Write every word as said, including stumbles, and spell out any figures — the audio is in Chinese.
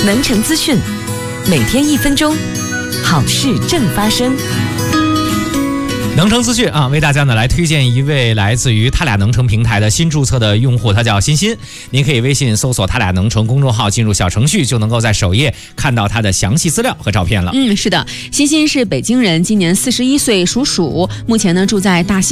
能城资讯，每天一分钟，好事正发生。 能城资讯啊，为大家呢来推荐一位来自于他俩能城平台的新注册的用户，他叫欣欣。您可以微信搜索他俩能城公众号，进入小程序就能够在首页看到他的详细资料和照片了。 嗯，是的，欣欣是北京人，今年四十一岁，属鼠，目前呢住在大兴。